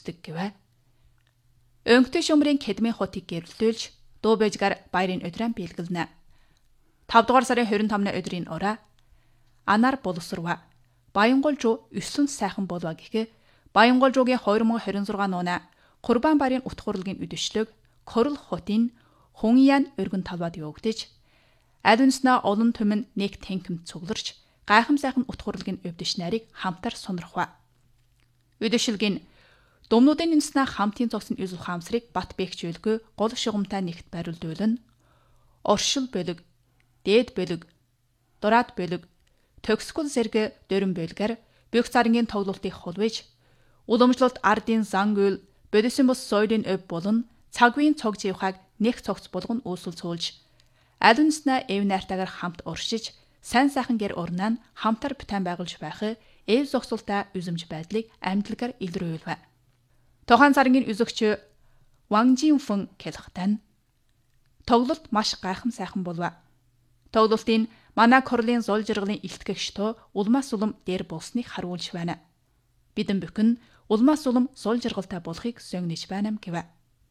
үздэг гэвэ. Өнгөтэй шумрын Кедмийн хотыг гэрэлтүүлж дуу бэжгар баярын өдрөн биелгэлнэ. 5 дугаар сарын 25-ны өдрийн орой анаар боловсрва. Баянгол жуу 9 сайхан болва гэхэ Баянгол жуугийн 2026 нуна Курбан баярын утгуурлын үдэшлэг Корл хотын Хуньян өргөн талбад явагдаж аль үнснээ олон түмэн нэг тэнхимд цугларч гайхам сайхан утгуурлын өвдөш нарыг хамтар сонирхва. Үдэшлэгийн Думнуудын үнснээ хамтын цогцны үзэл ухаамсрыг бат бэхжүүлгүй гол шугамтай нэгт барилдуулна. Оршил бөлөг, дээд бөлөг, дураад бөлөг, төгсгөл зэрэг дөрөн бөлгөр бүх царингийн тоглолтыг холвиж, уламжлалт ардын зан үйл, бодисын бус соёлын өв болон цагвийн цог живхаг нэг цогц болгон үүсэл цуулж, аль үнснээ эв найртайгаар хамт уршиж, сайн сайхан гэр орноо хамтар бүтэн байгуулж байх эв зогсолтой үзэмж байдлыг амьдлагаар илрүүлвэ. Тохон царингийн үзэгч Ван Жинфэн хэлэхдээ тоглолт маш гайхам сайхан болов. Тоглолтын манай Корлын зол жаргалын илтгэгч тоо улмаас улам дээр болсныг харуулж байна. Бидэн бүхэн улмаас улам зол жаргалтай болохыг сөнгөж байна гэвэ.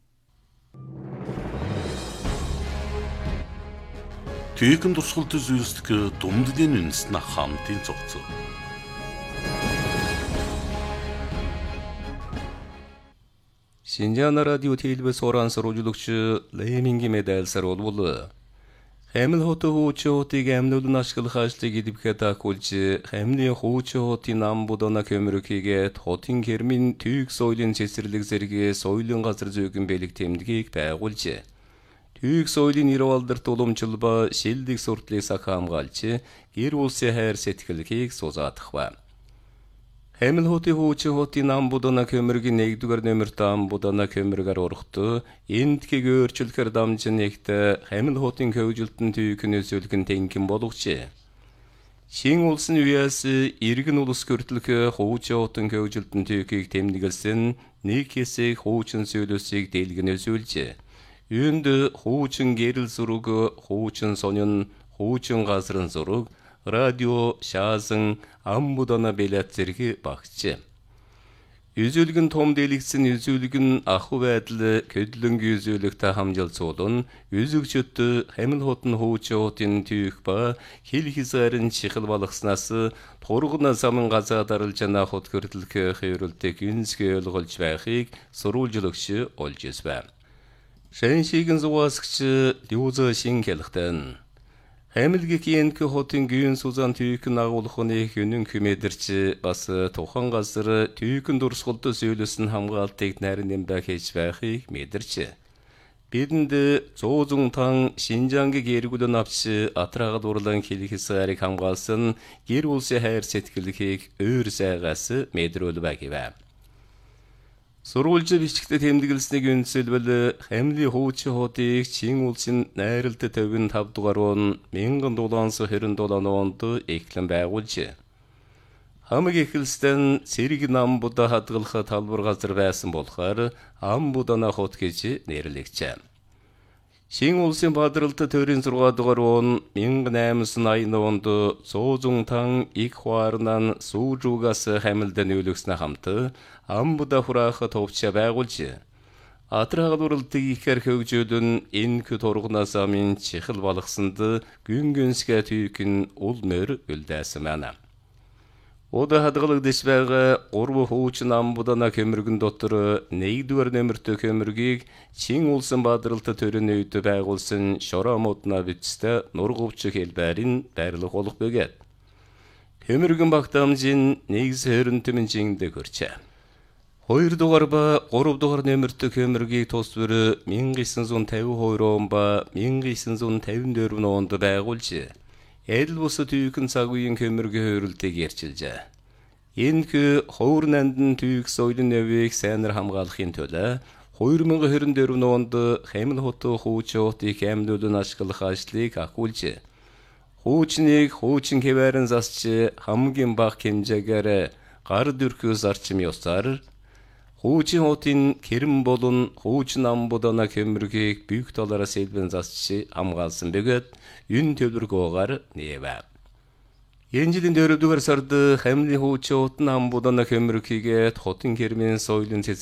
Түйхэн дурсгалд зүйлсдэг Думдын үндэснэ хамтын цогц. Шинжаана радио телевиз орансруулагч Леминги медальсар болбол Хэмэл хотын хуучуудыг амьнуулан ашиглах ажлыг идэвхээд агуулж Хэмлийн хуучуудын нам будана көмөрөгийг хотын хэрмийн түйг соёлын цэцэрлэг зэрэг соёлын газар зүйн бэлэг тэмдгийг байгуулж түйг соёлын ирүү алдарт уламжлал шилдэг суртлыг сахамгаалж гэр улсын хайр сэтгэлгийг сузаадахва. Хэмэл хотын хуучуудын нам будана көмөргийн 1-р нөмөрт ам будана көмөргөр урахт эндхийг өөрчлөхөр дамжин нэгт Хэмэл хотын хөгжилтөн түйхэн өсөлгөн тэнхим болгож Шин улсын үеэс иргэн улс көртлөх хуучуудын хөгжилтөн түйхийг тэмдэглэсэн нэг хэсэг хуучин сөөлөсийг дэлгэн өсүүлж юунд хуучин гэрэл зураг, хуучин сонин, хуучин газрын зураг радио, шаасан, амбудана билет зэрэг багч. Үзүүлгэн том дэлгэсэн үзүүлгэн ахуй байдал көдлөнгийн үзүүлэгтэй хамжилцуулан үзэгчд Хэмэл хотын хуучуудын түйх ба хил хизарын чихэл балгаснаас тургана самын газаа даралж на хот көртлөх хэврэлтийг үнсгээ ойлгуулж байхыг сурвалжлагч олж байна. Шэншигэн зугасгч Лүзэ Шин хэлэхдээ Хэмэлгийн хотын гүйн сузан түйхэн агуулхны хөнөн хэмэдэрч бас тухан газар түйхэн дурсгалд сөөлөсөн хамгаалтыг нарийн нэмбэ хийж байхыг мэдэрч. Бидэнд 100 тан Шинжангийг эргүүлэн авч атрагад урлан хэлхисарыг хамгаалсан гэр улсын хайр сэтгэлгийг өөр сайгаас мэдрүүлвэ гэвэ. Сурвалж бичгтээ тэмдэглэснийг үндэслэл Хэмлийн хуучуудыг Чин улсын найралт 55 дугаар он 1727 онд эхлэн байгуулж хамаг эхэлсэн цэрэг нам будаа хадгалах талбар газар байсан болохоор ам будана хот гэж нэрлэгчээ. Шин улсын бадралт төрийн 6 дугаар он 1880 онд 100 тан их хуарнан суужугаас Хэмэлдэн нөлөкснө хамт амбуда хураах товча байгуулж атраагалурлтыг ихээр хөгжүүлэн энэ тургунаас амын чихэл балгасанд гүнгүнсгэ түйхэн улмөр үлдээсэн байна. Ода хадгалагдаж байгаа 3 хуучин амбудана көмөргөн дотор 1-р нөмөрт көмөргийг Чин улсын бадралт төрийн үед байгуулсан шоромодна бичтэй нургувч хэлбэрийн байрлах болох бөгөөд көмөргөн багтаамжийн 120 жингдэ хүрчээ. 2 дугаар ба 3 дугаар нөмөрт көмөргийг тус бүр 1952 он ба 1954 онд байгуулж Эдл бус түйхэн цагийн көмөргийн хөрөлтийг ярьчилжээ. Энэ ховор нандин түйх соёлын нэвийг сайнар хамгаалахын төлөө 2024 онд Хэмэл хотын хуучуудыг амьнуулан ашиглах ажлыг агуулж хуучныг хуучин хэвээрэн засч хамгийн бага хэмжээгээр гар дүрхөөс зарчим ёсоор хуучин хотын хэрэм болон хуучин амбудана көмөргийг büyük талаараас элбэн засч хамгаалсан бөгөөд энэ төлөвлөгөөгөр нээвэ. Энэ жилийн 4-р сард Хэмлийн хуучуудын амбудана көмөргийг хотын хэрмийн соёлын